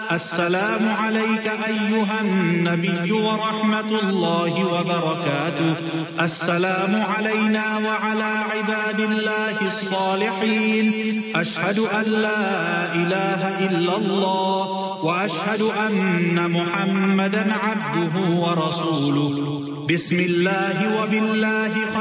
अस्सलामु अलैका अय्युहन नबी व रहमतुल्लाहि व बरकातुहू। अस्सलामु अलैना व अला इबादिल्लाहिस सालिहीन। अशहदु अन ला इलाहा इल्लल्लाह व अशहदु अन्न मुहम्मदन अब्दुहु व रसूलुहू। बिस्मिल्लाहि व बिल्लाहि